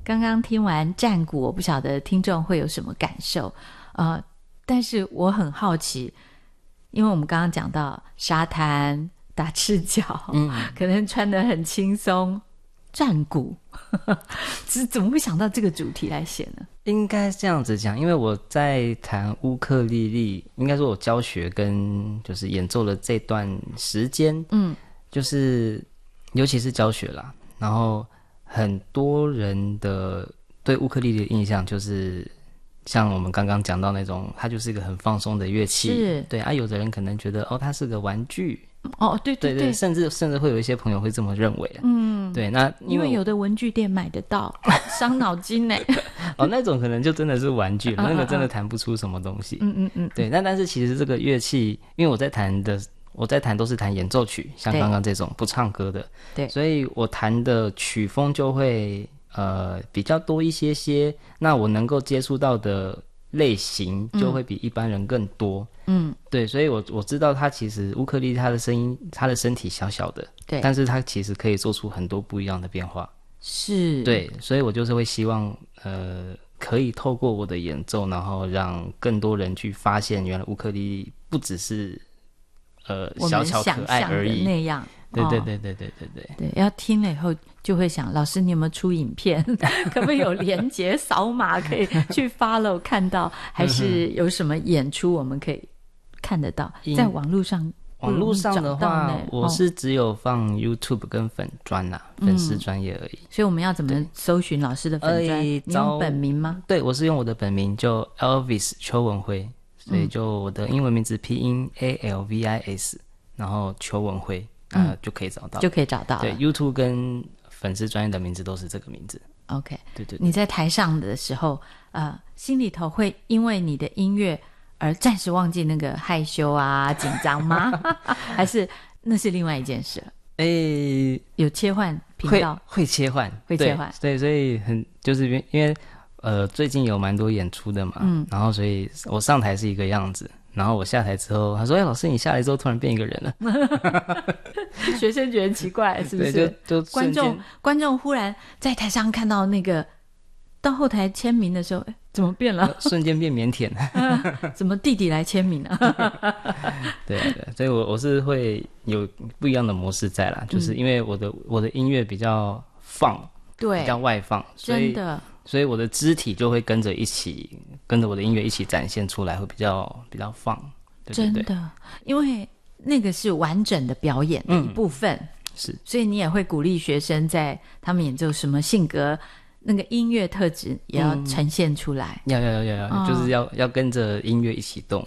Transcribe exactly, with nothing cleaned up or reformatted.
刚刚听完战鼓，我不晓得听众会有什么感受，呃，但是我很好奇，因为我们刚刚讲到沙滩打赤脚，嗯，可能穿得很轻松，战鼓怎么会想到这个主题来写呢？ 应该这样子讲，因为我在弹乌克丽丽，应该说我教学跟就是演奏的这段时间，嗯，就是尤其是教学啦，然后很多人的对乌克丽丽的印象就是像我们刚刚讲到那种，它就是一个很放松的乐器， 是， 对啊，有的人可能觉得哦，它是个玩具。 哦，对对 对, 对对，甚至甚至会有一些朋友会这么认为、啊、嗯，对，那因为, 因为有的文具店买得到，伤脑筋呢。 哦，那种可能就真的是玩具了，那个真的弹不出什么东西。嗯嗯嗯，对，那但是其实这个乐器，因为我在弹的，我在弹都是弹演奏曲，像刚刚这种不唱歌的，对，所以我弹的曲风就会呃比较多一些些，那我能够接触到的类型就会比一般人更多。嗯，对，所以我我知道他其实乌克丽丽他的声音，他的身体小小的，对，但是他其实可以做出很多不一样的变化。 是， 对，所以我就是会希望呃可以透过我的演奏，然后让更多人去发现，原来乌克丽丽不只是呃小巧可爱而已那样。 对对对对对对对对，要听了以后就会想，老师你有没有出影片？可不可以有连结扫码可以去 follow 看到，还是有什么演出我们可以看得到？在网络上， 网络上的话，我是只有放 YouTube 跟粉专啦，嗯、粉丝专业而已。 所以我们要怎么搜寻老师的粉专？你用本名吗？ 对，我是用我的本名，就 Alvis 邱文辉，所以就我的英文名字拼音 A L V I S， 然后邱文辉。呃、嗯，就可以找到， 就可以找到了。 对 ，YouTube 跟粉丝专业的名字都是这个名字。 OK， 对 对, 对。 你在台上的时候，呃，心里头会因为你的音乐而暂时忘记那个害羞啊、紧张吗？还是那是另外一件事了？ 诶， 有切换频道， 会会切换， 会切换。 对，所以很就是因为呃最近有蛮多演出的嘛，嗯，然后所以我上台是一个样子。然后我下台之后，他说：“哎、欸，老师，你下来之后突然变一个人了。” 学生觉得奇怪，是不是？ 对，就就观众观众忽然在台上看到那个，到后台签名的时候，哎，怎么变了？ 瞬间变腼腆、 啊。怎么弟弟来签名啊？ 对对，所以我我是会有不一样的模式在啦，就是因为我的、嗯、我的音乐比较放， 对， 比较外放，所以真的。 所以我的肢体就会跟着一起，跟着我的音乐一起展现出来，会比较比较放，对对对， 真的，因为那个是完整的表演的一部分，嗯、 是， 所以你也会鼓励学生在他们演奏什么性格，那个音乐特质也要呈现出来， 嗯、要要要要，哦、就是要要跟着音乐一起动。